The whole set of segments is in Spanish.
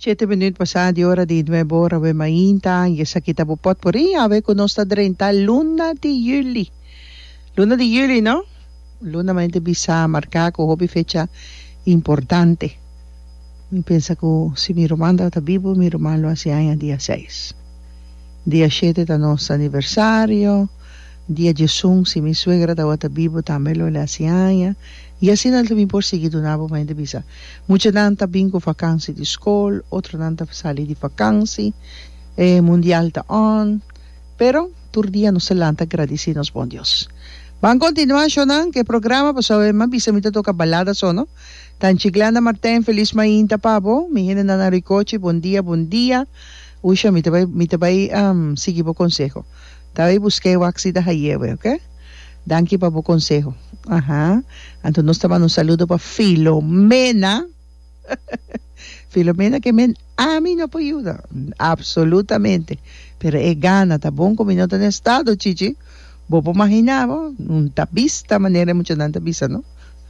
7 minutos pasada de hora de 9 horas, we mainta, y esa kita bupot por ahí, a ver con nuestra 30, luna de Yuli. Luna de Yuli, ¿no? Luna mainta bisa marcar con hobby fecha importante. Mi pensa que si mi romanda está vivo, mi romano hace año día 6. Día 7 está nuestro aniversario. Día Jesús, si mi suegra está vivo, también lo hace año. Y así no también por seguir una voz de visa. Mucha nanta bingo vakantie de school, otra nanta sali de vakantie, mundial ta on. Pero tur día no se lanta agradecidos bon Dios. Van continuación que programa pues más bisa mi toca baladas o no. Tan Chiclana Martín, feliz mainta pabo, mi gente na ricoche, bon dia. Usha mi te vai sige po consejo. Tabi busqué waxi da hayewe, ¿ok? Danke pa po consejo. Ajá. Entonces nos estaban un saludo para Filomena. Filomena que a mí no puede ayudar. Absolutamente. Pero es gana, está bon como no tiene estado, chichi. Vos imaginaba, un tapista manera mucho tanta visa, ¿no?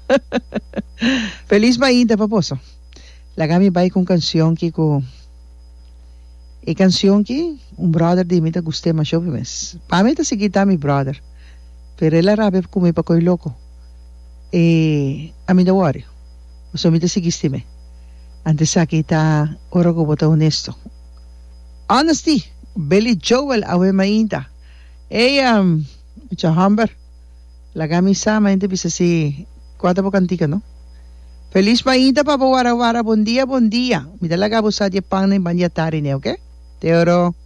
Feliz mainta, paposo. La gami va con canción que canción que un brother de mí te guste más yo mes. Pa mí te seguita mi brother. Pero él arabe como pa koy loco. A mí no worry. O sea, me te seguiste me. Antes aquí está oro ko bota honesto. Honesty, Billy Joel awe mainta. Chamber. La camisa mainta bisa si cuatro po cantica, ¿no? Feliz mainta pa wara bon dia. Mi dalaga bo sa di pang na banyatari ne, okay? Te oro.